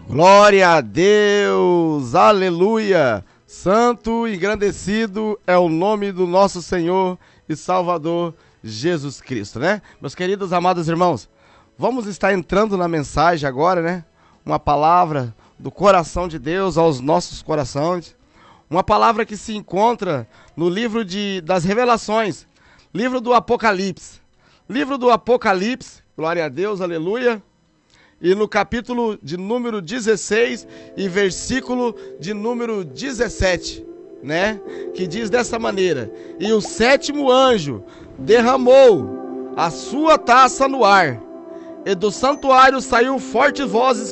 Glória a Deus, aleluia, santo e engrandecido é o nome do nosso Senhor e Salvador Jesus Cristo, né? Meus queridos amados irmãos, vamos estar entrando na mensagem agora, né? Uma palavra do coração de Deus aos nossos corações, uma palavra que se encontra no livro das Revelações, livro do Apocalipse, glória a Deus, aleluia. E no capítulo de número 16 e versículo de número 17, né? Que diz dessa maneira: e o sétimo anjo derramou a sua taça no ar, e do santuário saiu fortes vozes